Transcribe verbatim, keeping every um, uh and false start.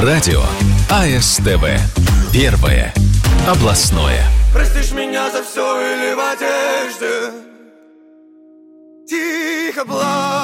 Радио А Эс Тэ Вэ. Первое областное. Простишь меня за все или в одежде? Тихо плачь.